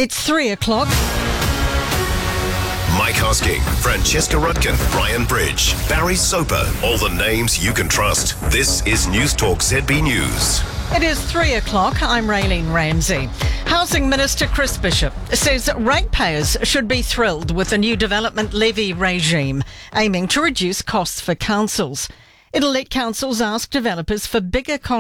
It's 3 o'clock. Mike Hosking, Francesca Rutkin, Brian Bridge, Barry Soper, all the names you can trust. This is News Talk ZB News. It is 3 o'clock. I'm Raylene Ramsey. Housing Minister Chris Bishop says ratepayers should be thrilled with the new development levy regime, aiming to reduce costs for councils. It'll let councils ask developers for bigger